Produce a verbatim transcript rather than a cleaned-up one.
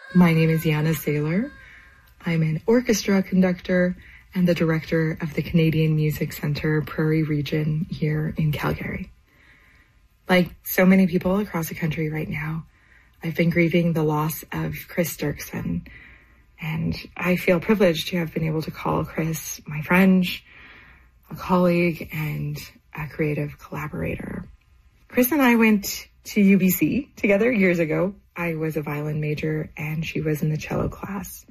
My name is Yana Saylor. I'm an orchestra conductor and the director of the Canadian Music Centre Prairie Region here in Calgary. Like so many people across the country right now, I've been grieving the loss of Chris Dirksen, and I feel privileged to have been able to call Chris my friend, a colleague, and a creative collaborator. Chris and I went to U B C together years ago. I was a violin major and she was in the cello class.